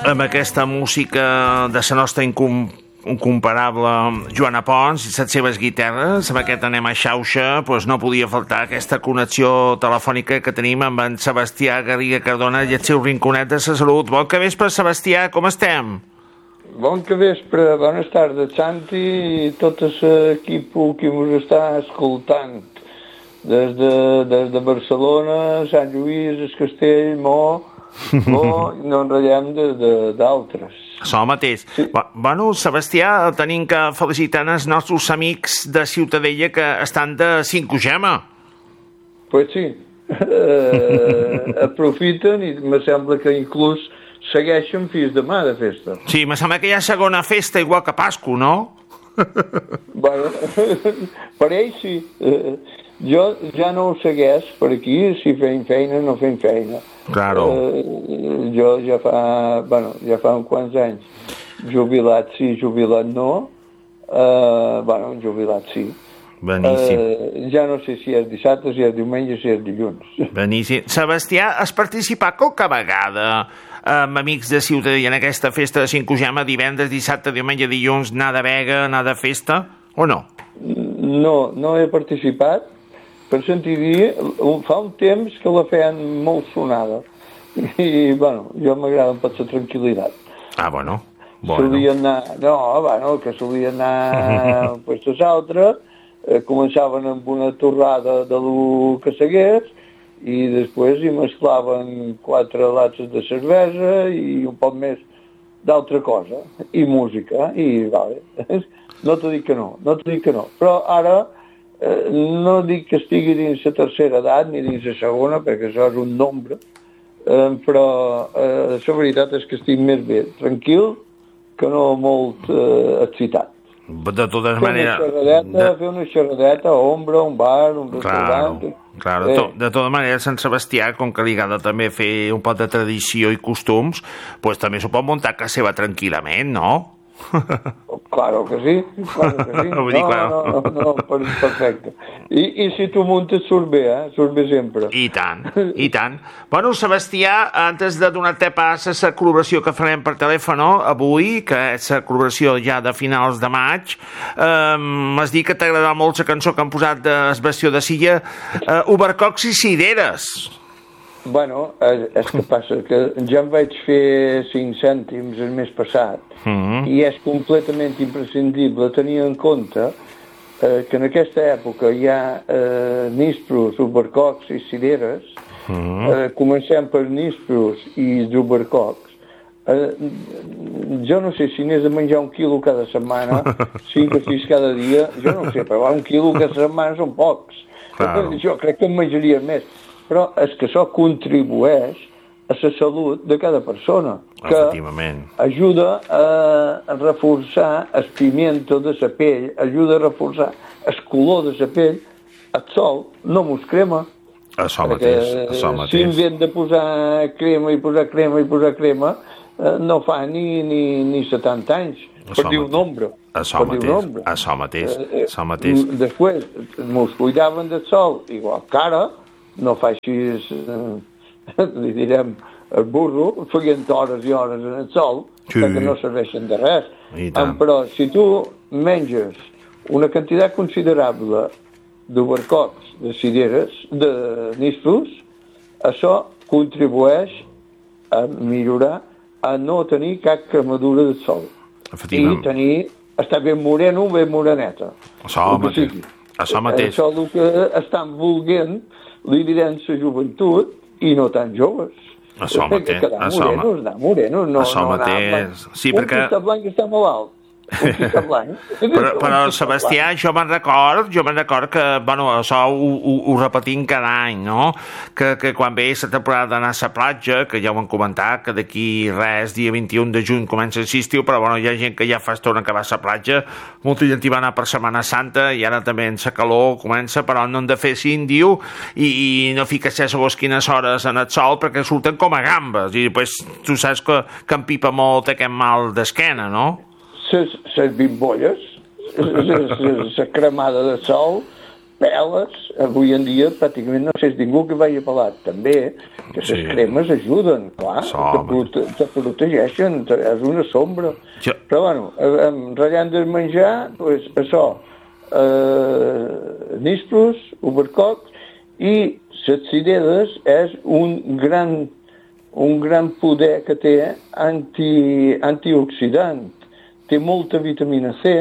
amb aquesta música de la nostra incomparable Joana Pons i les seves guitarres, amb aquest Anem a Xauxa, doncs no podia faltar aquesta connexió telefònica que tenim amb en Sebastià Garriga Cardona i el seu rinconet de la salut. Bon que vespre, Sebastià, com estem? Bon que vespre, bones tardes, Santi, i tot l'equip que us està escoltant des de Barcelona, Sant Lluís, el Castell, no enrotllem d'altres. Això mateix. Sí. Bueno, Sebastià, tenim que felicitar els nostres amics de Ciutadella que estan de 5ª. Pues sí, aprofiten i me sembla que inclús segueixen fins demà de festa. Sí, me sembla que hi ha segona festa igual que Pasco, no? Bueno, per ells sí. Jo ja no ho segueix per aquí, si feim feina o no feim feina. Claro. Jo ja fa uns quants anys. Jubilat sí, jubilat no. Jubilat sí. Beníssim. Ja no sé si és dissabte, si és diumenge, si és dilluns. Beníssim. Sebastià, has participat qualque vegada amb amics de Ciutadella en aquesta festa de 5ª, divendres, dissabte, diumenge, dilluns, anar de vega, anar de festa, o no? No he participat. Per sentir dir, fa un temps que la feien molt sonada. I, jo m'agrada per la tranquil·litat. Ah, bueno. Solien anar... que solien anar pues altres, començaven amb una torrada de lo que s'hagués i després hi mesclaven 4 lates de cervesa i un poc més d'altra cosa. I música. I, no t'ho dic que no. Però ara no dic que estigui dins la tercera edat ni dins la segona, perquè això és un nombre, però la veritat és que estic més bé tranquil que no molt excitat. De totes maneres... Fer una xerradeta, ombra, un bar, un restaurant... Claro. De totes maneres, Sant Sebastià, com que li agrada també fer un poc de tradició i costums, doncs també s'ho pot muntar a casa seva tranquil·lament, no? Claro que sí. No, perfecte. I si tu muntes surt bé, surt bé sempre. I tant. Bueno, Sebastià, antes de donar-te pas a la col·laboració que farem per telèfon avui, que és la col·laboració ja de finals de maig, m'has dit que t'agrada molt la cançó que han posat d'Esbació de Silla, Ubercocs i Cireres. Bueno, és que passa que ja em vaig fer 5 cèntims el mes passat i és completament imprescindible tenir en compte que en aquesta època hi ha nísperos, ubercocs i cireres. Comencem per nísperos i ubercocs. Jo no sé si n'és de menjar 1 quilo cada setmana, 5 o 6 cada dia, jo no sé, però 1 quilo cada setmana són pocs. Claro. Jo crec que en menjaria més. Però és que això contribueix a la salut de cada persona, que ajuda a reforçar el pimiento de la pell, ajuda a reforçar el color de la pell. El sol no mos crema. Això mateix. Si en vez de posar crema i posar crema, no fa ni 70 anys, per dir un nombre. Això mateix. Després mos cuidaven del sol, igual que ara, no facis, li direm, el burro, feien hores i hores en el sol, perquè no serveixen de res. Però si tu menges una quantitat considerable d'ubercocs, de cireres, de nísperos, això contribueix a millorar, a no tenir cap cremadura del sol. I estar ben moreno, ben moreneta. Això mateix. Això és el que estan volent li direm la joventut i no tan joves. Això mateix. Anar morenos, no anar... Sí, perquè... Un pista blanc està malalt. Però Sebastià, jo me'n record que, això ho repetim cada any, no? Que quan ve la temporada d'anar a la platja, que ja ho hem comentat, que d'aquí res, dia 21 de juny comença l'estiu, però hi ha gent que ja fa estona que va a la platja, molta gent hi va anar per Setmana Santa i ara també en la calor comença, però no hem de fer s'índiu i no ficar-se a segons quines hores en el sol perquè surten com a gambes i després tu saps que empipa molt aquest mal d'esquena, no? Les bimbolles, la cremada de sol, peles, avui en dia pràcticament no sé si ningú que vagi pelat. També, que les cremes ajuden, clar, te protegeixen, és una sombra. Però, bueno, ratllant del menjar, doncs, això, nistros, ubercocs, i les cireres és un gran poder que té antioxidant. Té molta vitamina C.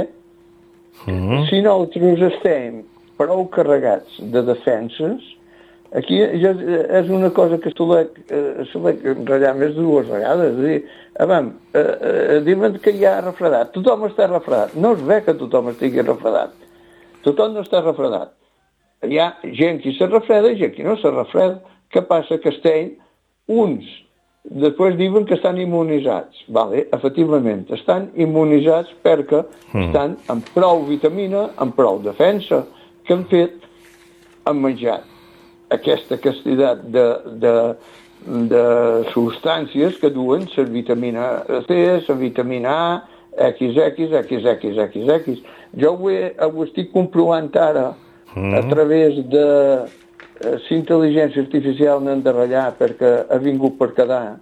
Si nosaltres estem prou carregats de defenses, aquí ja és una cosa que solec ratllar més de 2 vegades. És a dir, diuen que hi ha refredat. Tothom està refredat. No és bé que tothom estigui refredat. Tothom no està refredat. Hi ha gent que se refreda i gent que no se refreda. Què passa? Que estem uns. Després diuen que estan immunitzats. Vale, efectivament, estan immunitzats perquè estan amb prou vitamina, amb prou defensa, que han fet, han menjat aquesta quantitat de substàncies que duen la vitamina C, la vitamina A, XX. Jo ho estic comprovant ara a través de la intel·ligència artificial n'han de ratllar perquè ha vingut per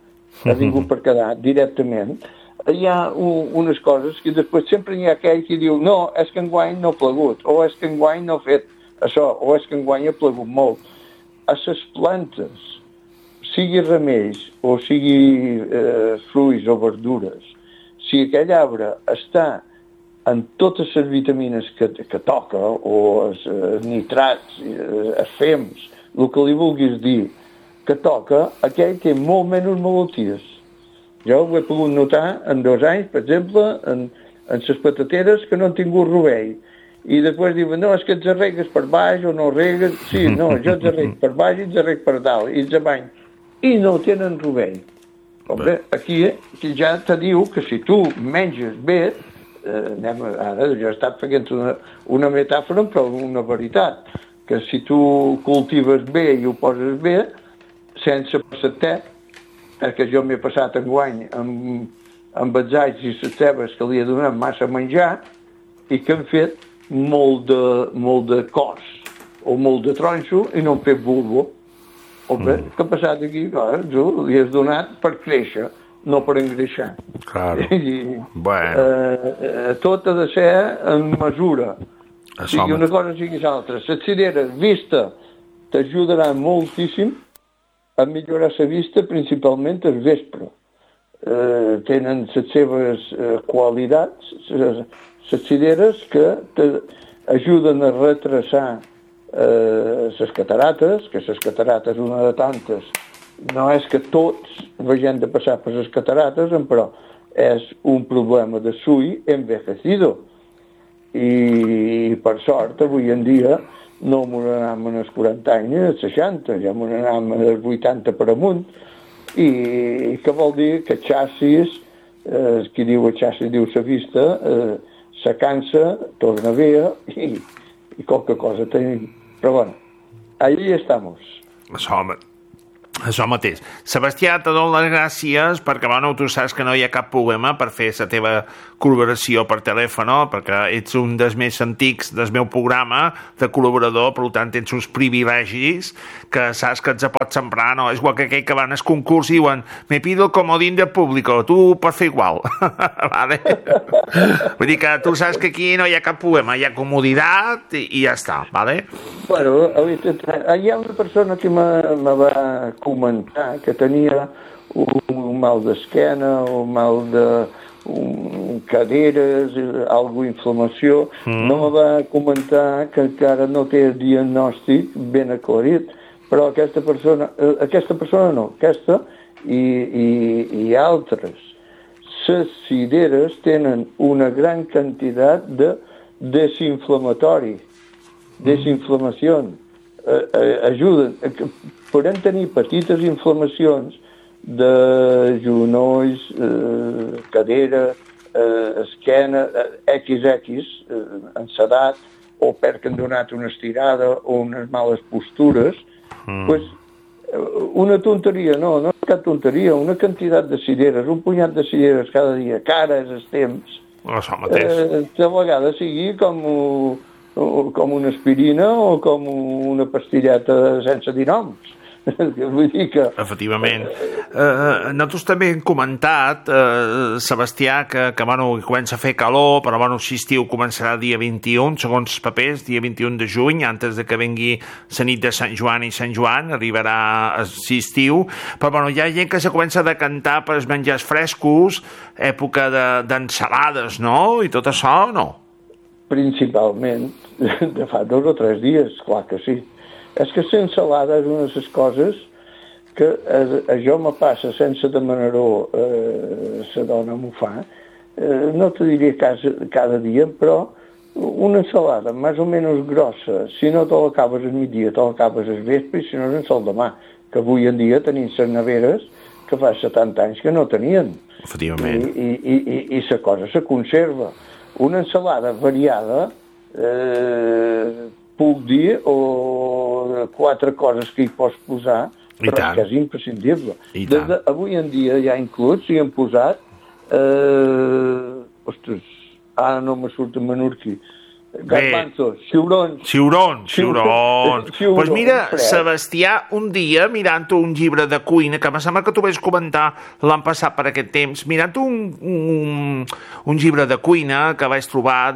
quedar directament. Hi ha unes coses que després sempre hi ha aquell que diu no, és que enguany no ha plegut, o és que enguany no ha fet això, o és que enguany ha plegut molt. A les plantes, sigui remeis o sigui fruits o verdures, si aquell arbre està en totes les vitamines que toca, o els nitrats, els fems, el que li vulguis dir, que toca, aquell té molt menys malalties. Jo ho he pogut notar en 2 anys, per exemple, en les patateres que no han tingut rovell. I després diuen, no, és que ets arregues per baix o no arregues. Sí, no, jo ets arreg per baix i ets arreg per dalt, i ets avall. I no tenen rovell. Aquí ja te diu que si tu menges bé, ara jo he estat fent una metàfora però una veritat, que si tu cultives bé i ho poses bé sense passar-te, perquè jo m'he passat enguany amb els alls i les cebes que li he donat massa menjar i que han fet molt de cos o molt de tronxo i no han fet bulbo. Què ha passat aquí? Tu li has donat per créixer, no per engreixar. Claro. Tot ha de ser en mesura. Sigui una cosa, sigui l'altra. La cirera vista t'ajudarà moltíssim a millorar la vista, principalment al vespre. Tenen les seves qualitats, les cireres que t'ajuden a retrasar les catarates, que les catarates, una de tantes, no és que tots vegem de passar per les catarates, però és un problema de suï envejecido. I per sort, avui en dia, no m'ho anem als 40 anys ni als 60, ja m'ho anem als 80 per amunt, i que vol dir que xassis, qui diu el xassis diu la vista, se cansa, torna bé i qualque cosa tenim. Però bueno, allí estamos. Això mateix. Sebastià, te dono les gràcies perquè, bueno, tu saps que no hi ha cap problema per fer la teva col·laboració per telèfon, perquè ets un dels més antics del meu programa de col·laborador, per tant tens uns privilegis que saps que ens pots sembrar, no? És igual que aquell que van al concurs i diuen me pido el comodín del público, tu pots fer igual. Vale? Vull dir que tu saps que aquí no hi ha cap problema, hi ha comoditat i ja està, vale? Bueno, hi ha una persona que me va comentar que tenia un mal d'esquena o mal de caderes, alguna inflamació. No me va comentar que encara no té el diagnòstic ben aclarit, però aquesta persona no, aquesta i altres. Les cireres tenen una gran quantitat de desinflamació. Ajuden. Podem tenir petites inflamacions de genolls, cadera, esquena, XX, en l'edat, o perquè han donat una estirada o unes males postures, pues, una tonteria, no és cap tonteria, una quantitat de cireres, un punyat de cireres cada dia, que ara és el temps, Això mateix. que a vegades sigui com com una aspirina o com una pastilleta sense dir noms. Vull dir que... Efectivament. Nosaltres també hem comentat, Sebastià, que bueno, comença a fer calor, però bueno, si estiu començarà dia 21, segons els papers, dia 21 de juny, antes de que vengui la nit de Sant Joan i Sant Joan, arribarà si estiu, però bueno, hi ha gent que se comença a decantar per els menjars frescos, època d'ensalades, no? I tot això, no? Principalment, de fa 2 o 3 dies, clar que sí. És que l'ensalada és una de les coses que a jo me passa sense demanar-ho, la dona m'ho fa. No te diré cada dia, però una ensalada més o menys grossa, si no te l'acabes al migdia, te l'acabes al vespre, si no és en sol demà, que avui en dia tenim les neveres que fa 70 anys que no tenien. Efectivament. I la cosa se conserva. Una ensalada variada, puc dir, o 4 coses que hi pots posar, però que és imprescindible. Avui en dia ja inclús s'hi han posat, ostres, ara no me surt en menorquí, garbanzos, ciurons. Pues mira, Sebastià, un dia, mirant un llibre de cuina, que em sembla que tu vas comentar l'any passat per aquest temps, mirant un llibre de cuina que vaig trobar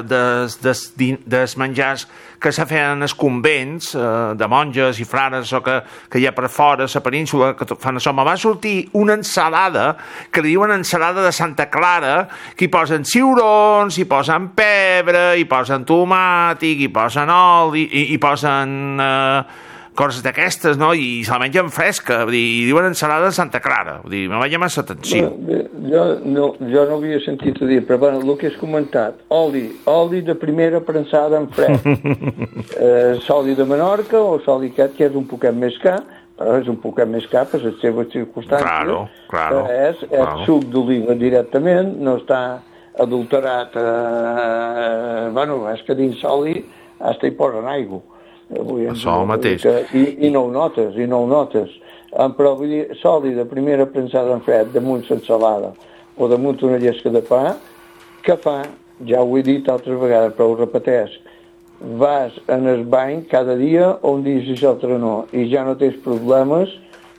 dels menjars que se feien als convents de monges i frares o que hi ha per fora, a la península, que fan això. Me va sortir una ensalada que li diuen ensalada de Santa Clara, que hi posen ciurons, hi posen pebre, hi posen tomàtic, hi posen oli, hi posen coses d'aquestes, no? I se la mengen fresca, vull dir, i diuen ensalada de Santa Clara, vull dir, me va llamar l'atenció. Jo no havia sentit a dir, però bueno, el que has comentat, oli de primera prensada en fred, l'oli de Menorca o l'oli aquest, que és un poquet més car, però és un poquet més car per les seves circumstàncies. Claro. És suc d'oliva directament, no està adulterat, bueno, és que dins l'oli hasta hi posen aigua. Això mateix. I no ho notes. Però vull dir, l'oli de primera prensada en fred damunt l'ensalada o damunt una llesca de pa, que fa, ja ho he dit altres vegades, però ho repeteix, vas en el bany cada dia un dia i l'altre no, i ja no tens problemes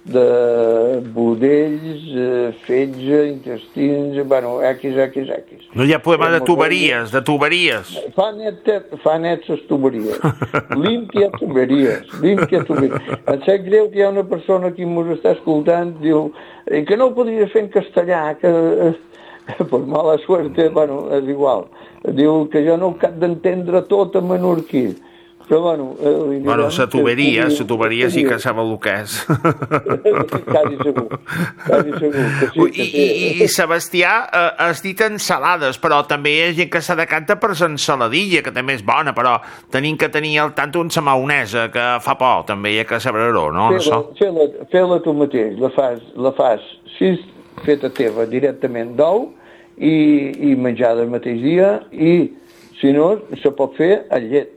de budells, fetge, intestins, bueno, X. No hi ha problema de tuberies. Fa net les tuberies. Límpia tuberies. Em sap greu que hi ha una persona que ens està escoltant, diu, que no ho podria fer en castellà, que per mala suerte, bueno, és igual. Diu que jo no ho cap d'entendre tot en menorquí. Però, bueno, la tuberia sí que sap el que és. Quasi segur. Que sí. I Sebastià, has dit ensalades, però també hi ha gent que se decanta per l'ensaladilla, que també és bona, però tenim que tenir al tanto amb la maonesa, que fa por, també hi ha que saber-ho, no? Fes-la tu mateix, la fas feta teva directament d'ou i menjada el mateix dia, i si no, se pot fer a llet.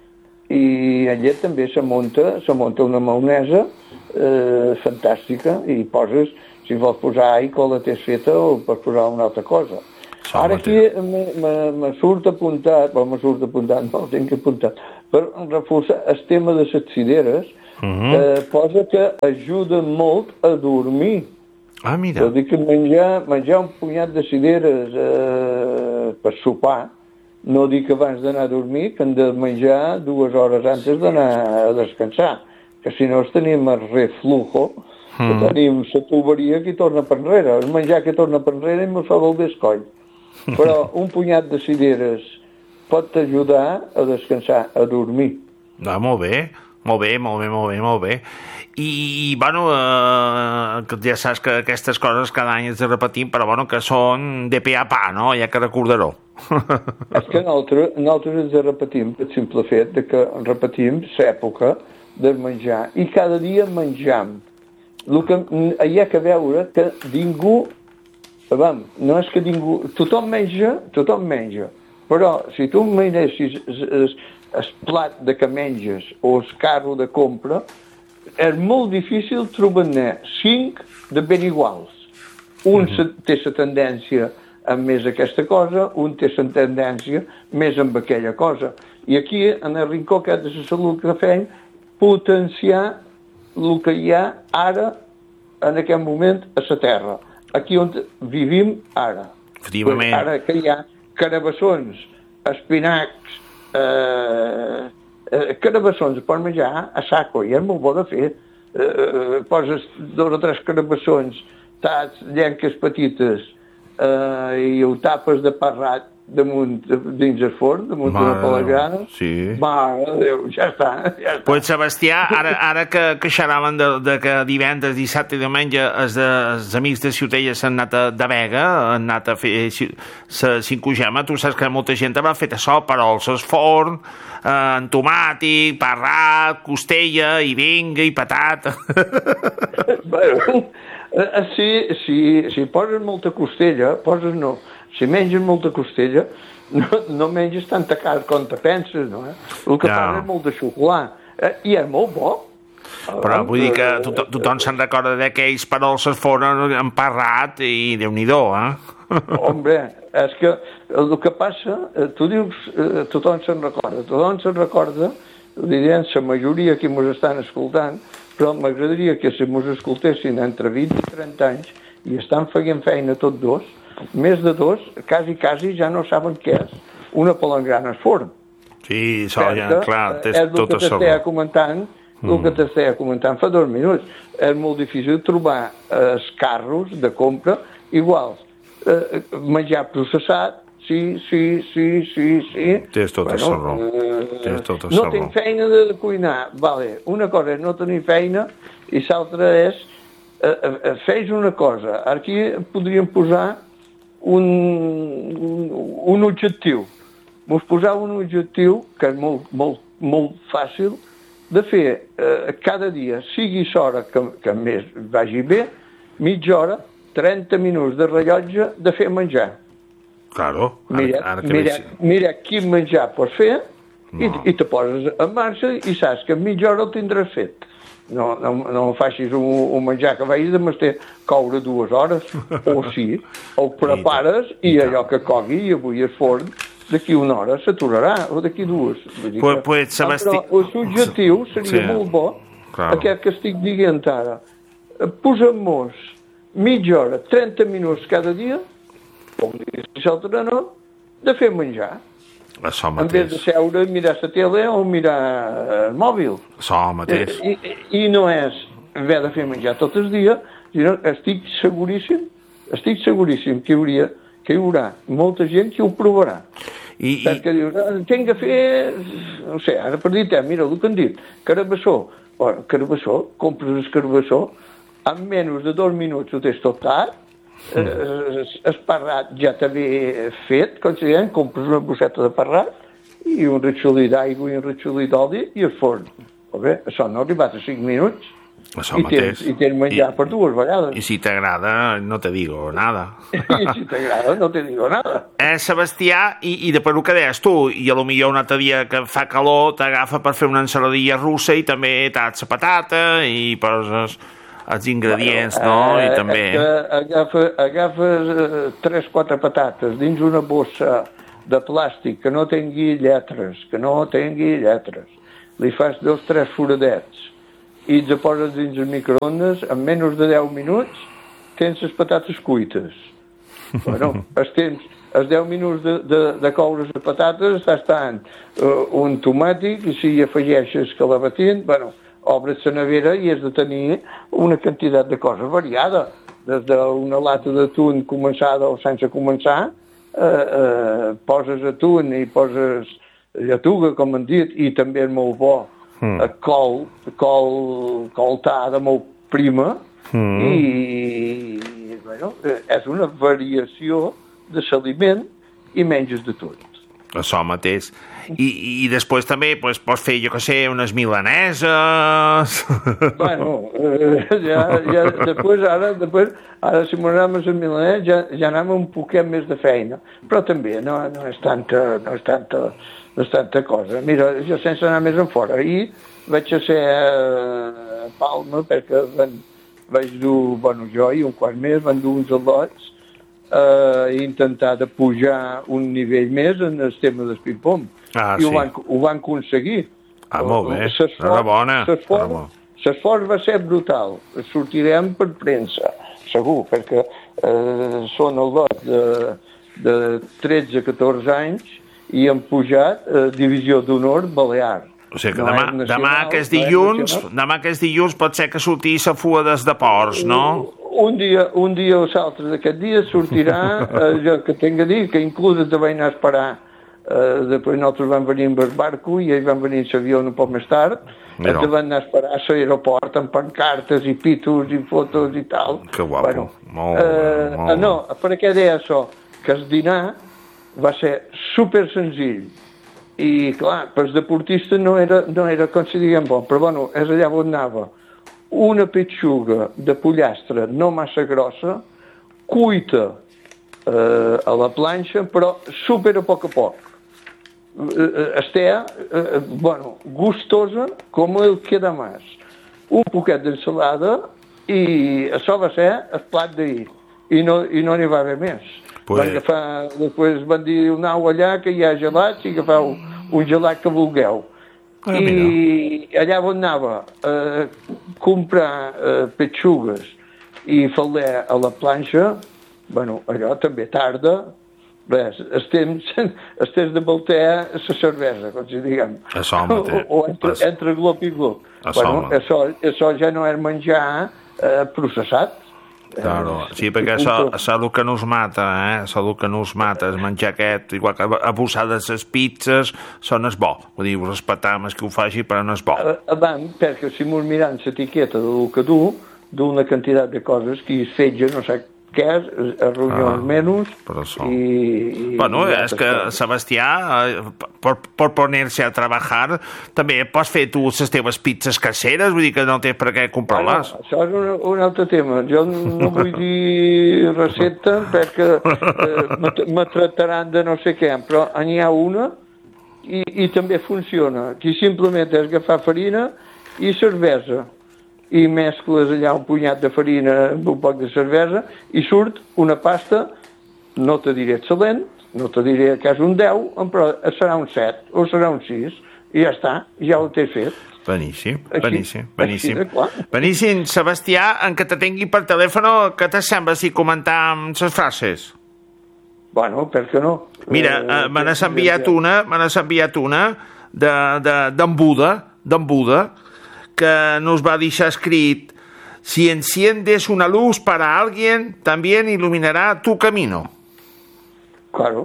I a llet també se munta una maonesa fantàstica i poses, si vols posar aigua la tens feta o pots posar una altra cosa. Ara aquí me surt apuntat, no ho tinc apuntat, per reforçar el tema de les cireres, posa que ajuda molt a dormir. Ah, mira. Vol dir que menjar un punyat de cireres per sopar, no dic abans d'anar a dormir, que hem de menjar 2 hores antes d'anar a descansar, que si no tenim el reflujo, que tenim la tuberia que torna per enrere, el menjar que torna per enrere i me fa del descoll. Però un punyat de cireres pot ajudar a descansar, a dormir. Molt bé. I bueno, ja saps que aquestes coses cada any es repetim, però bueno, que són de pe a pa, no? Ja que recordar-ho. És que nosaltres ens repetim pel simple fet de que repetim l'època del menjar i cada dia menjam. El que hi ha que veure que ningú, no és que ningú, tothom menja, però si tu miressis el plat de que menges o el carro de compra, és molt difícil trobar-ne 5 de ben iguals. Un té la tendència amb més aquesta cosa, un té la tendència més amb aquella cosa. I aquí, en el rincó aquest de la salut que fem, potenciar el que hi ha ara, en aquest moment, a la Terra. Aquí on vivim ara. Efectivament. Ara que hi ha carabassons, espinacs, carabassons per menjar a saco, i és molt bo de fer. Poses 2 o 3 carabassons, tats, llenques petites, i ho tapes de parrat damunt, dins el forn, damunt una palagrana. Sí. Mare de Déu, ja està. Pues, Sebastià, ara que xerraven de que divendres, dissabte i diumenge els amics de Ciutella s'han anat de Vega, han anat a fer la Cinquagema, tu saps que molta gent va fet això, perols al forn, entomàtic, parrat, costella, i vinga, i patata. Bueno, si poses molta costella, si menges molta costella, no menges tanta carn com te penses, no? El que fan és molt de xocolat, i és molt bo. Però vull dir que tothom se'n recorda d'aquells perols es foren emparrat i Déu-n'hi-do, Hombre, és que el que passa, tu dius, tothom se'n recorda, ho diríem la majoria que mos estan escoltant, però m'agradaria que si mos escoltessin entre 20 i 30 anys i estan fent feina tots dos, més de 2, quasi ja no saben què és una palangrana al forn. Sí, això ja, clar, és el que t'estia comentant, fa 2 minuts. És molt difícil trobar els carros de compra iguals. Menjar processat, sí. Tens tota la raó. No tinc feina de cuinar. Vale. Una cosa és no tenir feina i l'altra és fes una cosa. Aquí podríem posar un objectiu. Mos posar un objectiu que és molt fàcil de fer cada dia, sigui l'hora que més vagi bé, mitja hora, 30 minuts de rellotge de fer menjar. Claro. Mira quin menjar pots fer i te poses en marxa i saps que en mitja hora el tindràs fet. No facis un menjar que vagis de mestre coure 2 hores, o sí, el prepares i allò que cogui i avui el forn d'aquí 1 hora s'aturarà, o d'aquí 2. Però l'objectiu seria molt bo, aquest que estic dient ara. Posem-nos mitja hora, 30 minuts cada dia, o l'altre no, de fer menjar. En vez de seure, mirar la tele o mirar el mòbil. Això mateix. I no és haver de fer menjar tots els dies, sinó estic seguríssim que hi haurà molta gent que ho provarà. Perquè dius, tinc que fer, no sé, ara per dir mira el que han dit, carabassó, compres el carabassó, en menys de 2 minuts ho tens tot tard, esparrat ja t'havia fet, considerant, compres una bosseta de parrat i un ratxolí d'aigua i un ratxolí d'oli i el forn. Bé, això no ha arribat a 5 minuts i tens menjar per 2 vegades. I si t'agrada, no te digo nada. Sebastià, i després el que deies tu, i a lo millor un altre dia que fa calor t'agafa per fer una ensaladilla russa i també tats la patata i poses els ingredients, no? I també... Agafes 3-4 patates dins una bossa de plàstic que no tingui lletres, li fas 2-3 foradets i els poses dins el microones, en menys de 10 minuts tens les patates cuites. Bueno, els 10 minuts de coure les patates estàs tant un tomàtic i si hi afegeixes calabatín, bueno, obres la nevera i has de tenir una quantitat de coses variada, des d'una lata d'atún començada o sense començar, poses atún i poses lletuga, com han dit, i també és molt bo coltada molt prima, i bueno, és una variació de l'aliment i menges de tot. Això mateix. I després també pots fer, jo què sé, unes milaneses... Bueno, després, si m'anem a les milaneses, ja anem un poquet més de feina. Però també no és tanta cosa. Mira, jo sense anar més en fora. Ahir vaig a ser a Palma perquè vaig dur, bueno, jo i un quart més, van dur uns al·lots intentar de pujar un nivell més en el tema del ping-pong. I ho van aconseguir. Molt bé, enhorabona. L'esforç va ser brutal. Sortirem per premsa, segur, perquè són el lot de 13-14 anys i han pujat a divisió d'honor balear. O sigui que demà aquest dilluns pot ser que sortís a Fua des de Ports, no? Un dia o l'altre d'aquest dia sortirà, jo que tinc a dir, que inclús te vaig anar a esperar. Després nosaltres vam venir amb el barco i ells van venir a l'avió un poc més tard. Te van anar a esperar a l'aeroport amb pancartes i pitos i fotos i tal. Que guapo. No, per què deia això? Que el dinar va ser super senzill. I, clar, per als deportistes no era com si diguem bo, però bueno, és allà on anava. Una petxuga de pollastre no massa grossa, cuita a la planxa, però super a poc. Estea, gustosa com el queda més. Un poquet d'ensalada i això va ser el plat d'ahir. I no n'hi va haver més. Després van dir aneu allà que hi ha gelats i agafeu un gelat que vulgueu. I allà on anava a comprar petxugues i faldar a la planxa, allò també tarda, res, el temps de voltear la cervesa, com si diguem. O entre glop i glop. Això ja no és menjar processat. Claro, sí, perquè això és el que nos mata, és el que nos mata, és menjar aquest, igual que abusar de les pizzas, això no és bo, vull dir, respectam el que ho faci, però no és bo. Perquè si mos mirant l'etiqueta del que du, d'una quantitat de coses que es fetge, no sé què és, reunions menys, és que Sebastià, per poner-se a treballar, també pots fer tu les teves pizzas caseres, vull dir que no tens per què comprar-les. Això és un altre tema. Jo no vull dir recepta perquè me tractaran de no sé què, però n'hi ha una i també funciona, que simplement és agafar farina i cervesa i mescles allà un punyat de farina amb un poc de cervesa i surt una pasta, no te diré excel·lent, no te diré que és un 10, però serà un 7 o serà un 6 i ja està, ja ho t'he fet. Beníssim. Beníssim, Sebastià, en què te tingui per telèfon, què t'assembla si comentam les frases? Bueno, per què no? Mira, me n'has enviat una d'en Buda, que nos va deixar escrit: si enciendes una luz para alguien, también iluminará tu camino. Claro.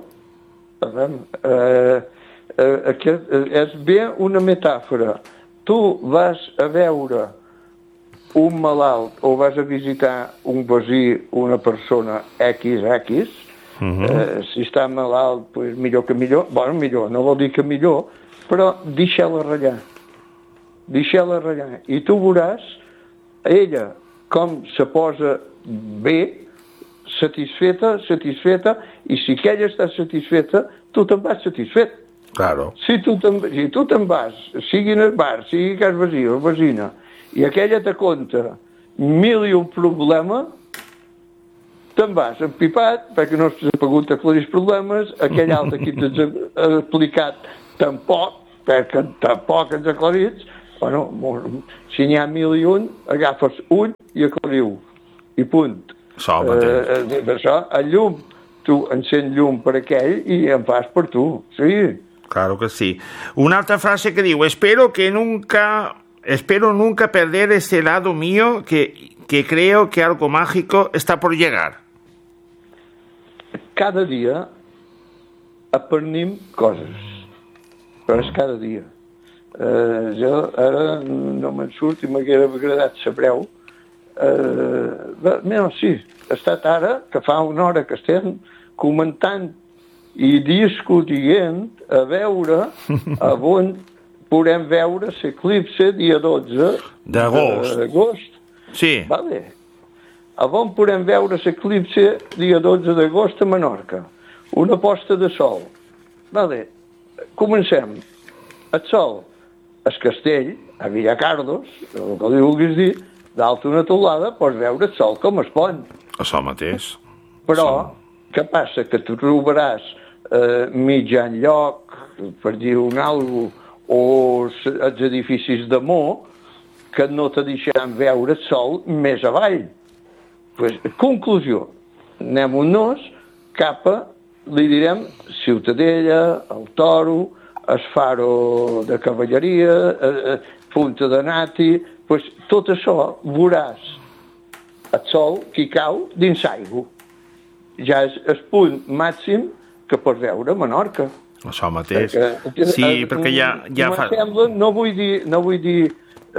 És bé una metàfora. Tu vas a veure un malalt o vas a visitar un veí, una persona XX, si està malalt, pues millor que millor. Bueno, millor, no vol dir que millor, però deixa-la ratllar. I tu veuràs ella com se posa bé, satisfeta, i si aquella està satisfeta, tu te'n vas satisfet. Claro. Si tu te'n vas, sigui en el bar, sigui a casa veí o vecina, i aquella te conta 1001 problemes, te'n vas empipat, perquè no s'ha pogut aclarir els problemes, aquell altre que t'ha explicat tampoc, perquè tampoc ens aclarits. Bueno, si n'hi ha 1001, agafes un i aclariu. I punt. D'això, el llum, tu encens llum per aquell i en fas per tu, sí. Claro que sí. Una altra frase que diu: espero nunca perder este lado mío que creo que algo mágico está por llegar. Cada dia aprenem coses, però és cada dia. Jo ara no me'n surt i m'hauria agradat saber-ho. Sí, ha estat ara que fa una hora que estem comentant i discutint a veure on podem veure l'eclipse dia 12 d'agost. Sí. Vale. On podem veure l'eclipse dia 12 d'agost a Menorca. Una posta de sol. Vale. Comencem. El sol, el castell, a Villacardos, el que li vulguis dir, dalt una teulada pots veure el sol com es pon. Això mateix. Però Què passa? Que tu trobaràs mitjan lloc, per dir un algo, o els edificis d'amor, que no te deixaran veure el sol més avall. Pues, conclusió, anem-nos cap a, li direm, Ciutadella, el Toro, el Faro de Cavalleria, Punta de Nati, pues, tot això veuràs el sol que cau dins aigua. Ja és el punt màxim que pots veure a Menorca. Això mateix. Sí, perquè ja fa... Sembla, no vull dir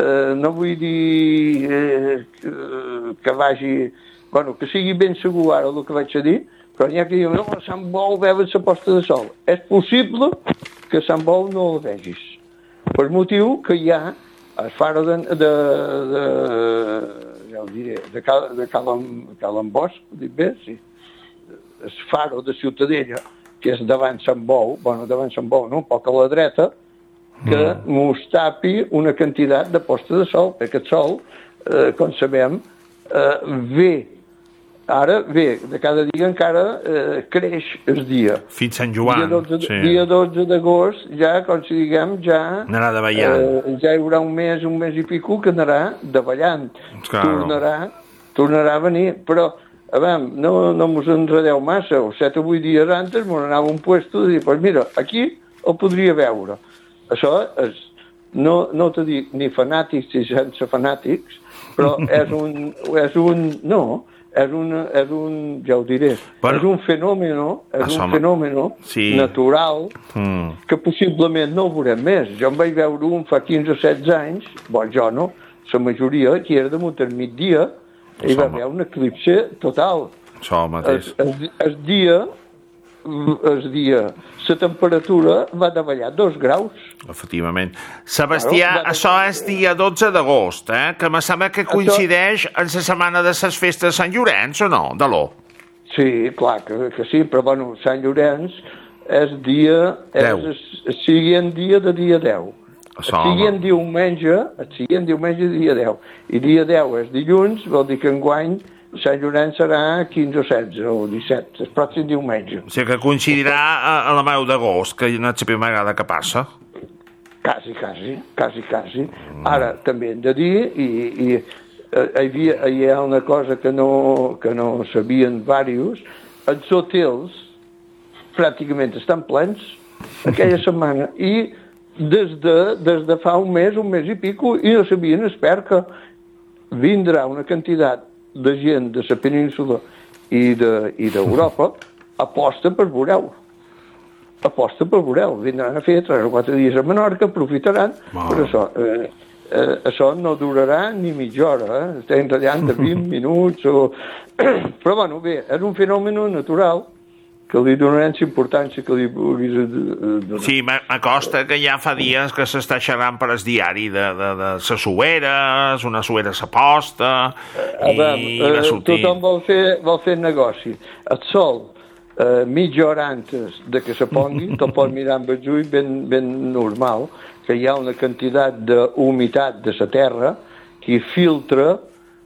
que vagi... Bueno, que sigui ben segur ara el que vaig a dir, però n'hi ha que diuen, no, a Sant Bou veure la posta de sol. És possible que a Sant Bou no la vegis. Per motiu que hi ha el faro ja ho diré, de Calambós, dic bé, sí, el faro de Ciutadella, que és davant Sant Bou, bueno, davant Sant Bou, no? Un poc a la dreta, que mos tapi una quantitat de posta de sol, perquè el sol, com sabem, ara ve, de cada dia encara creix el dia. Fins Sant Joan. Dia 12 d'agost, ja, com si diguem, ja... Anarà davallant. Ja hi haurà un mes i pico que anarà davallant. Claro. Tornarà a venir, però, a veure, no mos enredeu massa, o 7 o 8 dies antes mos anava un puesto de dir, pues mira, aquí el podria veure. Això és, no te dic ni fanàtics ni sense fanàtics, però és un ja ho diré, bueno, és un fenòmeno sí, natural que possiblement no ho veurem més. Jo em vaig veure un fa 15 o 16 anys, bon, jo no, la majoria, que era damunt al migdia, i va haver un eclipse total. Això mateix. El dia, la temperatura va davallar 2 graus. Efectivament. Sebastià, claro, això és dia 12 d'agost, que me sembla que coincideix en la setmana de les festes de Sant Llorenç, o no, de l'O? Sí, clar que sí, però bueno, Sant Llorenç és dia... És siguient dia de dia 10. El siguient diumenge dia 10. I dia 10 és dilluns, vol dir que enguany Sant Llorenç serà 15 o 16 o 17, el pròxim diumenge. O sigui que coincidirà a la meu d'agost, que no és la primera vegada que passa. Quasi. Ara, també hem de dir, i hi ha una cosa que no sabien diversos, els hotels pràcticament estan plens aquella setmana, i des de fa un mes i pico, i no sabien espero que vindrà una quantitat de gent de la península i d'Europa aposta per veure-ho. Vindran a fer 3 o 4 dies a Menorca, aprofitaran, però això no durarà ni mitja hora, estem tallant de 20 minuts, però bueno, bé, és un fenomen natural que li donarem importància que li vulguis donar. Sí, m'acosta que ja fa dies que s'està xerrant per el diari de les sueres, una suera s'aposta, i va sortir. Tothom vol fer negoci. El sol, mitja hora antes de que se pongui, te'l pots mirar amb els ulls ben normal, que hi ha una quantitat d'humitat de la terra que filtra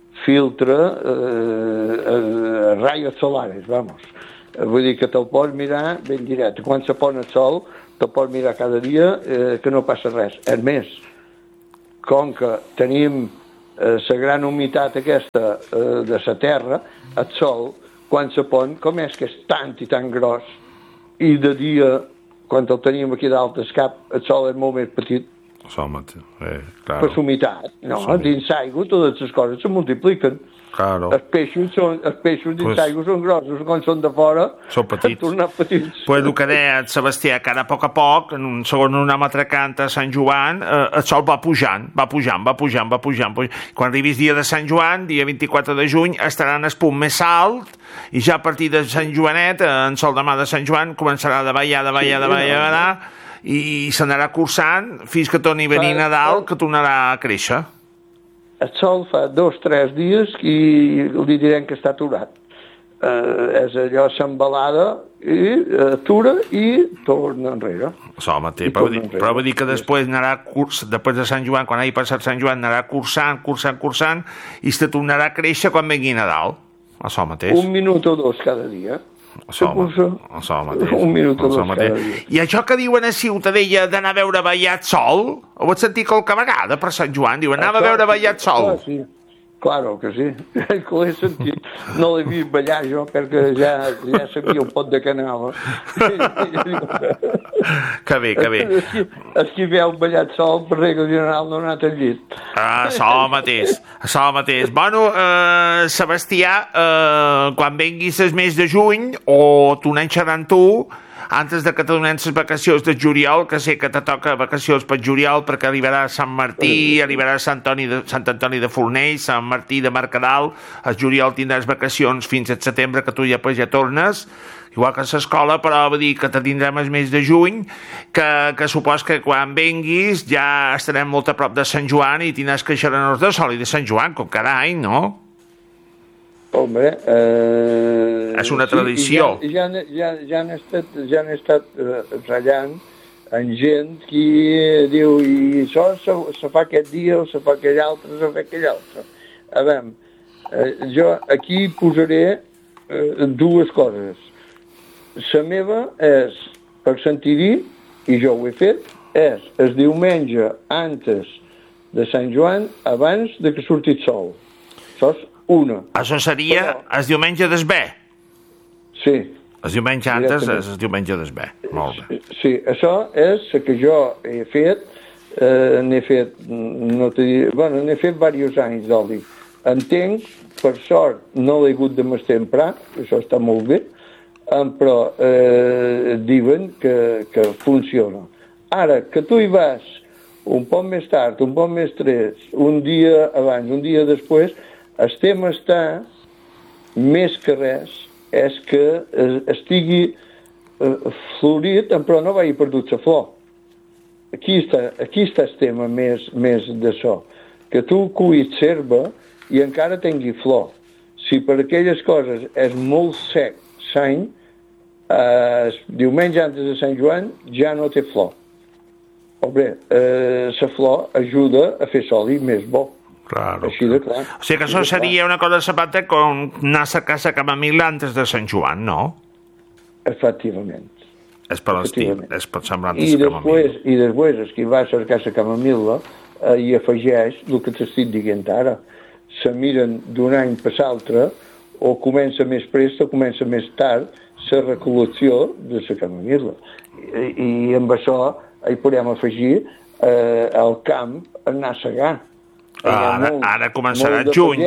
rayos solares, vamos. Vull dir que te'l pots mirar ben directe. Quan se pon el sol, te'l pots mirar cada dia, que no passa res. És més, com que tenim la gran humitat aquesta de la terra, el sol, quan se pon, com és que és tant i tan gros, i de dia, quan el tenim aquí dalt del cap, el sol és molt més petit. Claro. Per humitat, no? Dins l'aigua totes les coses se multipliquen. Claro. Els peixos dins l'aigua són grossos, quan són de fora són petits. Tornat petits. Pues el que deia Sebastià, que ara a poc, segons un altre canta a Sant Joan, el sol va pujant. Quan arribis dia de Sant Joan, dia 24 de juny, estarà en el punt més alt, i ja a partir de Sant Joanet, en sol demà de Sant Joan, començarà a davallar, i s'anarà cursant fins que torni a venir Nadal, que tornarà a créixer. El sol fa 2 o 3 dies i li direm que està aturat. És allò s'embalada i atura i torna enrere. Això mateix, però vull dir que després després de Sant Joan, quan hagi passat Sant Joan, anarà cursant i se tornarà a créixer quan vengui Nadal. Això mateix. 1 minut o 2 cada dia. Això mateix. Un minut a cada dia. I això que diuen a Ciutadella d'anar a veure ballat sol, ho has sentit qualque vegada per Sant Joan? Diuen, anava a veure ballat sol. Sí. Claro que sí, que l'he sentit. No l'he vist ballar jo perquè ja sabia un pot de què anava. Que bé, que bé. Els qui veu ballat sol per regla general no ha anat al llit. Això mateix. Bueno, Sebastià, quan venguis el mes de juny, o tu n'hi xerrant tu, antes de que te donen les vacacions de juliol, que sé que te toca vacacions per juliol perquè arribarà Sant Martí, arribarà Sant Antoni de Fornell, Sant Martí de Mercadal, el juliol tindràs vacacions fins al setembre, que tu ja tornes, igual que a l'escola, però va dir que te tindrem el mes de juny, que supos que quan venguis ja estarem molt a prop de Sant Joan i tindràs que xerrar-nos de sol i de Sant Joan, com cada any, no? Home, és una tradició. Sí, ja han estat ratllant amb gent qui diu i això se fa aquest dia o se fa aquell altre, se fa aquell altre. A veure, jo aquí posaré dues coses. La meva és, per sentir-hi, i jo ho he fet, és el diumenge antes de Sant Joan abans de que surti el sol. Això és una. Això seria el diumenge d'esbé. Sí. El diumenge antes és el diumenge d'esbé. Molt bé. Sí, això és el que jo he fet. N'he fet, n'he fet diversos anys d'oli. Entenc, per sort, no l'he hagut de m'estemprar, això està molt bé, però diuen que funciona. Ara, que tu hi vas un poc més tard, un poc més tres, un dia abans, un dia després, el tema està, més que res, és que estigui florit, però no vagi perdut la flor. Aquí està el tema més d'això, que tu cuis l'herba i encara tingui flor. Si per aquelles coses és molt sec l'any, diumenge antes de Sant Joan ja no té flor. Bé, la flor ajuda a fer l'oli més bo. Claro. Així de clar. O sigui que això seria una cosa sapata com anar a cercar la camamil·la antes de Sant Joan, no? Efectivament. És per l'estil, és per semblar antes I de camamil·la. I després, el que va a cercar la camamil·la hi afegeix el que t'estic dient ara. Se miren d'un any per l'altre, o comença més presta o comença més tard, la recol·lecció de la camamil·la. I amb això hi podem afegir al camp anar a segar. Ara començarà juny,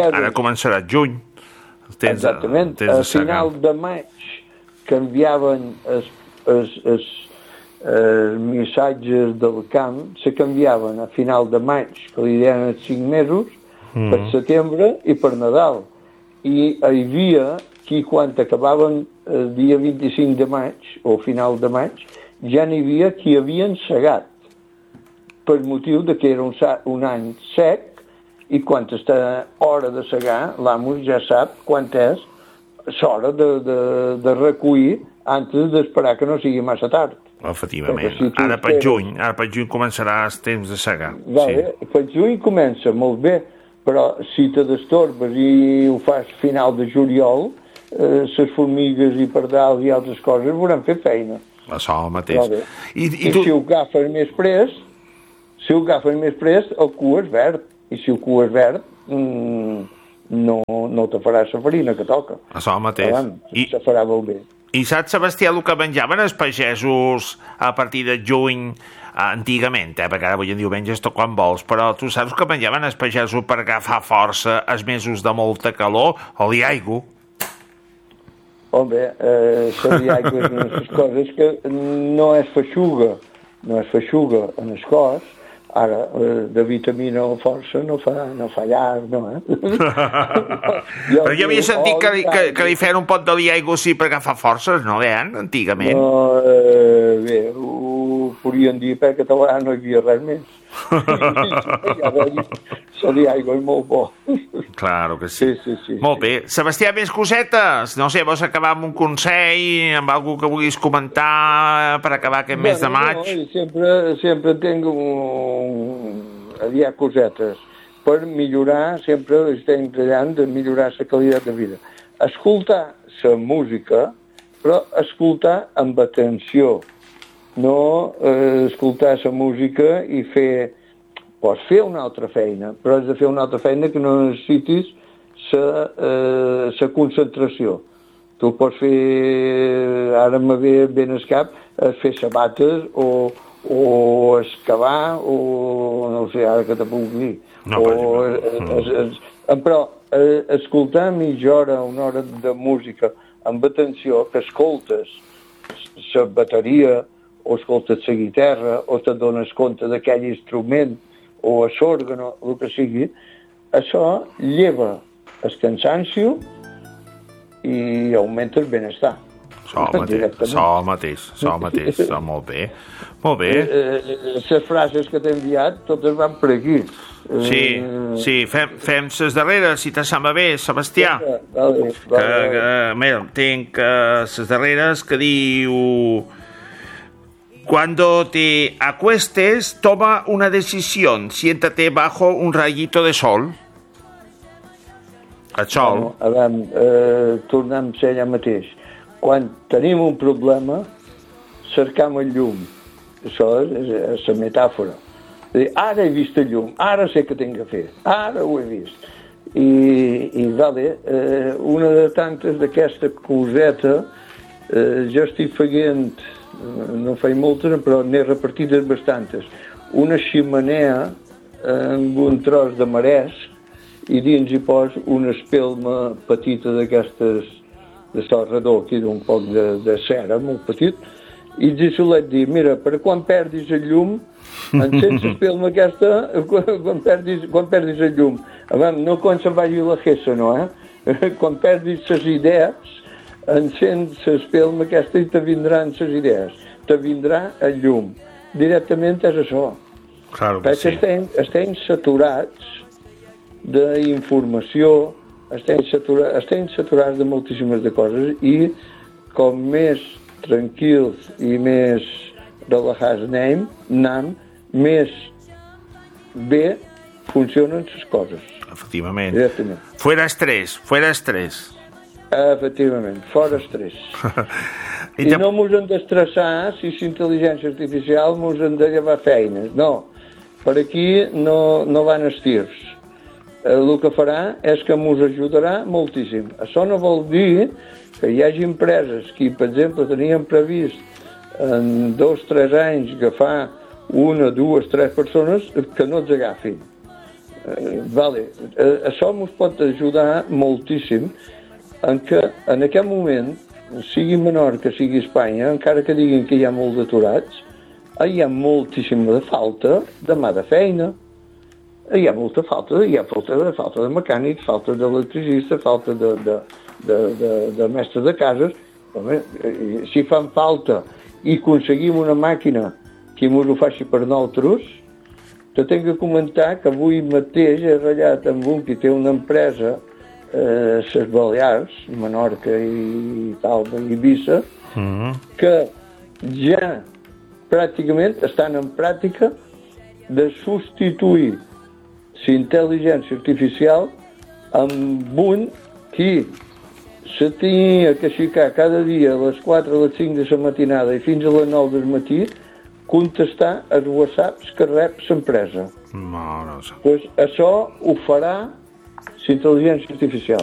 Exactament. A final de maig canviaven els missatges del camp, se canviaven a final de maig, que li deien els 5 mesos, per setembre i per Nadal. I hi havia qui, quan acabaven el dia 25 de maig, o final de maig, ja n'hi havia qui havien segat, per motiu de que era un any sec, i quan està hora de segar, l'amo ja sap quan és l'hora de recollir antes d'esperar que no sigui massa tard. Efectivament. Ara per juny començarà el temps de segar. Per juny comença molt bé, però si te destorbes i ho fas final de juliol, les formigues i pardals i altres coses veuran fer feina. Això mateix. I si ho agafes més prest, el cua és verd. I si el cua és verd, no te farà la farina que toca. Això mateix. Se farà molt bé. I saps, Sebastià, el que menjaven els pagesos a partir de juny, antigament, perquè ara avui en diumenges tot quan vols, però tu saps que menjaven els pagesos per agafar força els mesos de molta calor? Oli aigua. Home, oli aigua és una de les coses que no és feixuga en el cos. Ara, de vitamina o força no fa llarg, no, Però jo havia sentit que li feien un pot d'oli aigua sí per agafar forces, no, antigament? No, bé, ho podien dir perquè català no hi havia res més. L'oli aigua és molt bo. Claro que sí. Sí. Molt bé. Sebastià, més cosetes? No sé, vols acabar amb un consell, amb alguna que vulguis comentar per acabar aquest mes de maig? Sempre tinc cosetes per millorar, sempre estem treballant de millorar la qualitat de vida. Escoltar la música però escoltar amb atenció, no escoltar la música i pots fer una altra feina, però has de fer una altra feina que no necessitis la concentració. Tu pots fer, ara me ve ben al cap, fer sabates o excavar o no sé, ara que te puc dir. Però escoltar mitja hora, una hora de música amb atenció, que escoltes la bateria o escoltes la guitarra o te dones compte d'aquell instrument o l'òrgan o el que sigui, això lleva el cansanci i augmenta el benestar. Això mateix, molt bé. Molt bé. Les frases que t'he enviat, totes van per aquí. Sí, fem les darreres, si te sembla bé, Sebastià. Vale. Mira, tinc les darreres que diu... Cuando te acuestes, toma una decisión. Siéntate bajo un rayito de sol. El sol. A veure, tornem a ser allà mateix. Quan tenim un problema, cercam el llum. Això és la metàfora. Ara he vist el llum, ara sé què tinc que fer, ara ho he vist. I vale, una de tantes d'aquesta coseta, jo estic fent, no faig moltes, però n'he repartides bastantes. Una ximenea amb un tros de marès i dins hi pos una espelma petita d'aquestes de sol redó, aquí d'un poc de cera, molt petit, i els solet dir, mira, per quan perdis el llum, encens l'espelma aquesta, quan perdis el llum. A veure, no quan se'n vagi la gessa, no, Quan perdis les idees, encens l'espelma aquesta i te vindran les idees. Te vindrà el llum. Directament és això. Claro que sí. Estem saturats d'informació, estem saturats de moltíssimes de coses i com més tranquils i més relajats anem, més bé funcionen les coses. Efectivament. Fuera estrès. Efectivament, fora estrès. I no mos hem d'estressar si l'intel·ligència artificial mos han de llevar feines. No, per aquí no van els tirs. El que farà és que mos ajudarà moltíssim. Això no vol dir que hi hagi empreses que, per exemple, tenien previst en 2 o 3 anys agafar 1, 2, 3 persones que no els agafin. Això ens pot ajudar moltíssim en que en aquest moment, sigui Menorca, sigui Espanya, encara que diguin que hi ha molt d'aturats, hi ha moltíssima falta de mà de feina. Hi ha molta falta, falta de mecànic, falta d'electricista, falta de mestres de cases. Home, si fan falta i aconseguim una màquina que ens ho faci per nosaltres, te tinc que comentar que avui mateix he ratllat amb un que té una empresa a les Balears, Menorca i Palma i Eivissa, que ja pràcticament estan en pràctica de substituir l'intel·ligència artificial amb un qui se tenia que aixecar cada dia a les 4 a les 5 de la matinada i fins a les 9 del matí contestar els whatsapps que rep l'empresa. Pues això ho farà l'intel·ligència artificial.